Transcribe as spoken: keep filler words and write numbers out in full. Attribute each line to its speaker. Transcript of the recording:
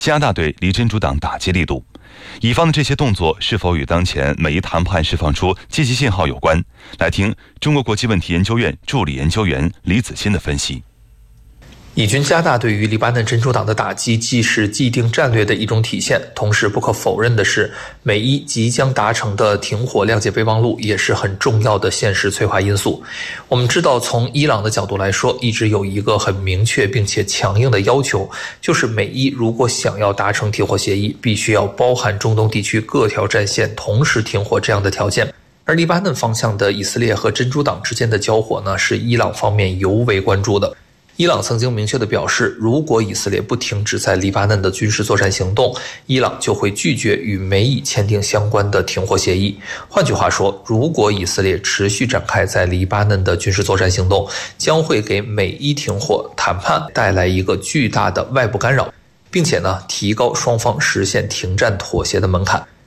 Speaker 1: 加大对离真主党打击力度。以方的这些动作是否与当前美伊谈判释放出积极信号有关？来听中国国际问题研究院助理研究员李子欣的分析。
Speaker 2: 以军加大对于黎巴嫩真主党的打击，既是既定战略的一种体现，同时不可否认的是，美伊即将达成的停火谅解备忘录也是很重要的现实催化因素。我们知道，从伊朗的角度来说，一直有一个很明确并且强硬的要求，就是美伊如果想要达成停火协议，必须要包含中东地区各条战线同时停火这样的条件。而黎巴嫩方向的以色列和真主党之间的交火呢，是伊朗方面尤为关注的。伊朗曾经明确地表示，如果以色列不停止在黎巴嫩的军事作战行动，伊朗就会拒绝与美以签订相关的停火协议。换句话说，如果以色列持续展开在黎巴嫩的军事作战行动，将会给美伊停火谈判带来一个巨大的外部干扰，并且呢，提高双方实现停战妥协的门槛。